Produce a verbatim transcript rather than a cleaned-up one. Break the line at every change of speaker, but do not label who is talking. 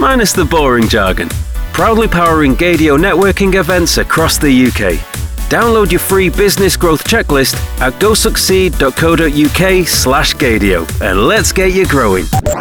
minus the boring jargon. Proudly powering Gadio networking events across the U K. Download your free business growth checklist at go succeed dot co dot uk slash Gadio and let's get you growing.